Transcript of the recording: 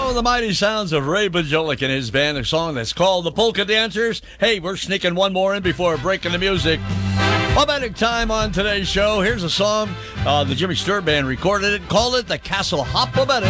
Oh, the mighty sounds of Ray Bajolic and his band, a song that's called The Polka Dancers. Hey, we're sneaking one more in before breaking the music. Poetic time on today's show. Here's a song the Jimmy Stewart Band recorded it, called it the Castle Hop Poetic.